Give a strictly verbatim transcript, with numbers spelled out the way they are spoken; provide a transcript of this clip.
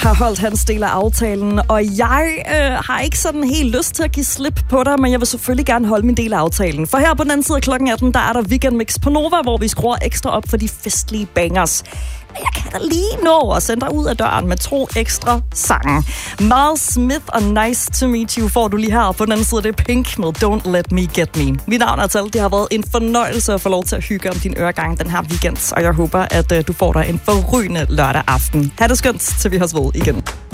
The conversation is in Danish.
har holdt hans del af aftalen, og jeg øh, har ikke sådan helt lyst til at give slip på dig, men jeg vil selvfølgelig gerne holde min del af aftalen. For her på den anden side af klokken atten, der er der Weekend Mix på Nova, hvor vi skruer ekstra op for de festlige bangers. Jeg kan da lige nå at sende dig ud af døren med to ekstra sange. Miles Smith og Nice to Meet You får du lige her. På den anden side, det er Pink med Don't Let Me Get Me. Mit navn er Tal. Det har været en fornøjelse at få lov til at hygge om din øregang den her weekend. Og jeg håber, at uh, du får dig en forrygende lørdag aften. Ha' det skønt, til vi høres ved igen.